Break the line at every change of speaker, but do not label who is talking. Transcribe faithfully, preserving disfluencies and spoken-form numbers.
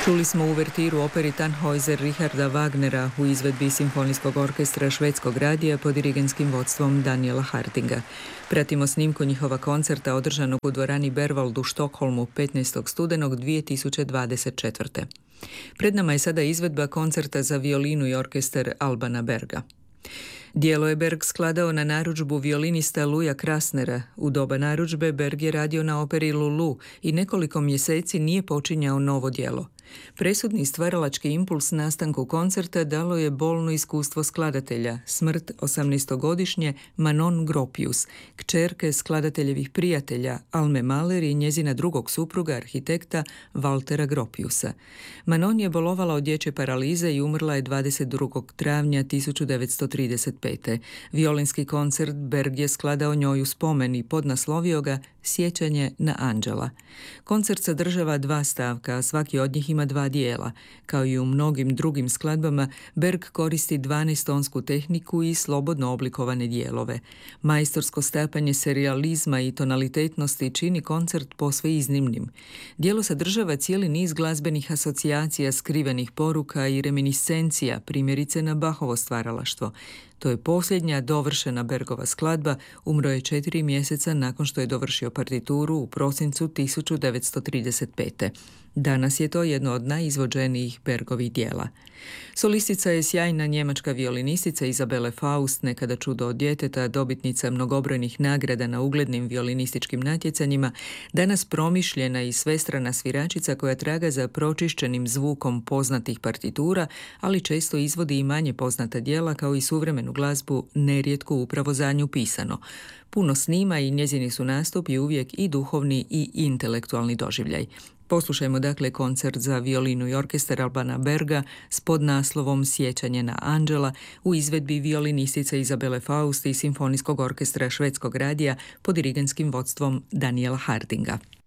Čuli smo uvertiru operi Tannhäuser Richarda Wagnera u izvedbi Simfonijskog orkestra Švedskog radija pod dirigentskim vodstvom Daniela Hardinga. Pratimo snimku njihova koncerta održanog u dvorani Berwald u Štokholmu petnaestog studenog dvije tisuće dvadeset četvrte. Pred nama je sada izvedba koncerta za violinu i orkestar Albana Berga. Dijelo je Berg skladao na narudžbu violinista Luja Krasnera. U doba narudžbe Berg je radio na operi Lulu i nekoliko mjeseci nije počinjao novo djelo. Presudni stvaralački impuls nastanku koncerta dalo je bolno iskustvo skladatelja, smrt osamnaestogodišnje Manon Gropius, kćerke skladateljevih prijatelja Alme Mahler i njezina drugog supruga, arhitekta Waltera Gropiusa. Manon je bolovala od dječje paralize i umrla je dvadeset drugog travnja tisuću devetsto trideset pete. Violinski koncert Berg je skladao njoj u spomen i podnaslovio ga Sjećanje na anđela. Koncert sadržava dva stavka, a svaki od njih ima dva dijela. Kao i u mnogim drugim skladbama, Berg koristi dvanaestonsku tehniku i slobodno oblikovane dijelove. Majstorsko stapanje serijalizma i tonalitetnosti čini koncert posve iznimnim. Dijelo sadržava cijeli niz glazbenih asocijacija, skrivenih poruka i reminiscencija, primjerice na Bachovo stvaralaštvo. To je posljednja dovršena Bergova skladba, umro je četiri mjeseca nakon što je dovršio partituru u prosincu tisuću devetsto trideset pete. Danas je to jedno od najizvođenijih Bergovih dijela. Solistica je sjajna njemačka violinistica Isabelle Faust, nekada čudo od djeteta, dobitnica mnogobrojnih nagrada na uglednim violinističkim natjecanjima, danas promišljena i svestrana sviračica koja traga za pročišćenim zvukom poznatih partitura, ali često izvodi i manje poznata djela kao i suvremenu glazbu, nerijetko upravo za nju pisano. Puno snima i njezini su nastupi uvijek i duhovni i intelektualni doživljaj. Poslušajmo dakle koncert za violinu i orkestar Albana Berga s podnaslovom Sjećanje na anđela u izvedbi violinistice Isabelle Faust i Simfonijskog orkestra Švedskog radija pod dirigentskim vodstvom Daniela Hardinga.